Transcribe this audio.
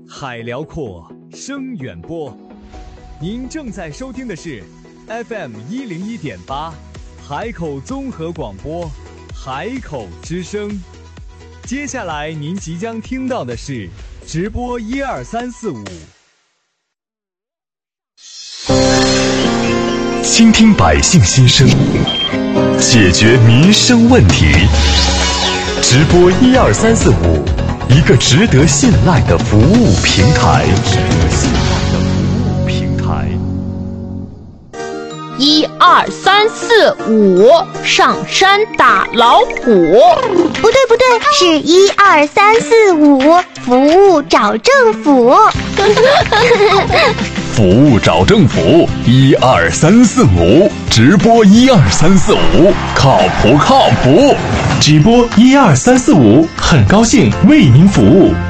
海辽阔，声远播。您正在收听的是 FM101.8 海口综合广播，海口之声。接下来您即将听到的是直播12345。 倾听百姓心声，解决民生问题。直播12345，一个值得信赖的服务平台。 12345，上山打老虎。 不对，是12345，服务找政府。 服务找政府12345，直播12345，靠谱。直播12345，很高兴为您服务。